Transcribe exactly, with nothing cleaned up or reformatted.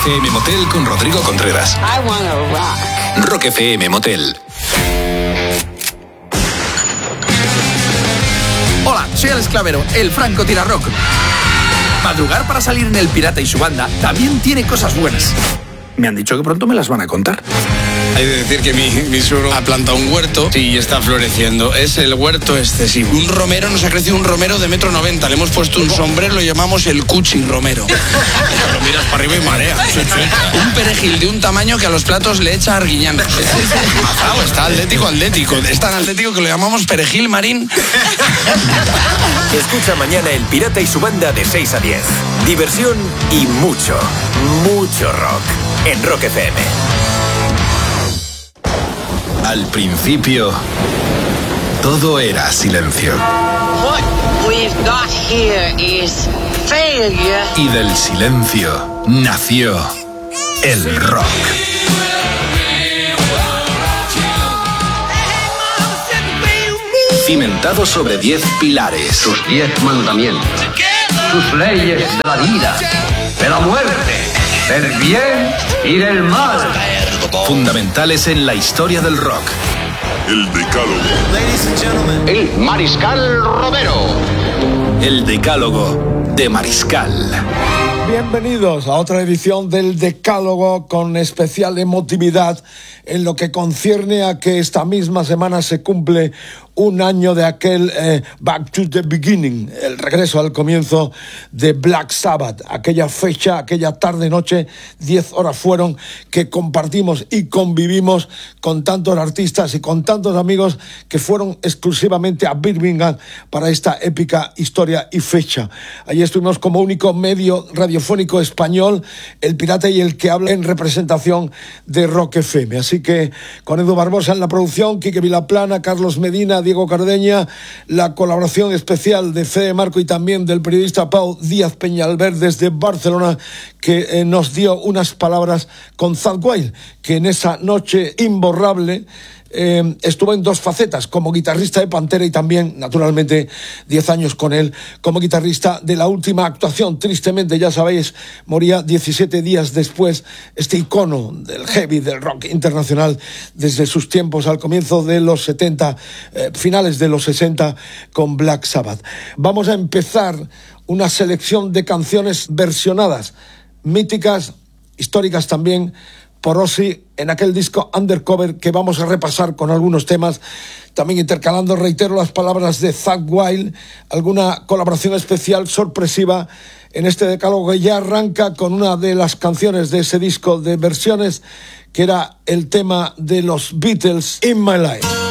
F M Motel con Rodrigo Contreras. I wanna rock. Rock F M Motel. Hola, soy Alex Clavero, el Franco Tirarrock. Madrugar para salir en El Pirata y su banda también tiene cosas buenas. Me han dicho que pronto me las van a contar. Hay de decir que mi, mi suegro ha plantado un huerto y está floreciendo. Es el huerto excesivo. Un romero, nos ha crecido un romero de metro noventa. Le hemos puesto un sombrero, lo llamamos el cuchi romero. Lo miras para arriba y marea. Un perejil de un tamaño que a los platos le echa arguiñano. Mazao, está atlético, atlético. Es tan atlético que lo llamamos perejil marín. Escucha mañana El Pirata y su banda de seis a diez. Diversión y mucho, mucho rock. En Rock F M. Al principio, todo era silencio. What we've got here is failure. Y del silencio nació el rock. Cimentado sobre diez pilares. Sus diez mandamientos. Sus leyes de la vida, de la muerte, del bien y del mal. Fundamentales en la historia del rock. El Decálogo. El Mariscal Romero. El Decálogo de Mariscal. Bienvenidos a otra edición del Decálogo con especial emotividad en lo que concierne a que esta misma semana se cumple un año de aquel eh, Back to the Beginning, el regreso al comienzo de Black Sabbath, aquella fecha, aquella tarde-noche, diez horas fueron que compartimos y convivimos con tantos artistas y con tantos amigos que fueron exclusivamente a Birmingham para esta épica historia y fecha. Allí estuvimos como único medio radiofónico español, El Pirata y el que habla en representación de Rock F M. Así que con Edu Barbosa en la producción, Quique Vilaplana, Carlos Medina, Diego Cardeña, la colaboración especial de Fede Marco y también del periodista Pau Díaz Peñalver desde Barcelona, que eh, nos dio unas palabras con Zakk Wylde, que en esa noche imborrable Eh, estuvo en dos facetas, como guitarrista de Pantera y también, naturalmente, diez años con él como guitarrista de la última actuación. Tristemente, ya sabéis, moría diecisiete días después este icono del heavy, del rock internacional, desde sus tiempos al comienzo de los setenta, eh, finales de los sesenta, con Black Sabbath. Vamos a empezar una selección de canciones versionadas, míticas, históricas también, por Ozzy en aquel disco Undercover, que vamos a repasar con algunos temas, también intercalando, reitero, las palabras de Zakk Wylde, alguna colaboración especial sorpresiva en este decálogo que ya arranca con una de las canciones de ese disco de versiones, que era el tema de los Beatles, In My Life.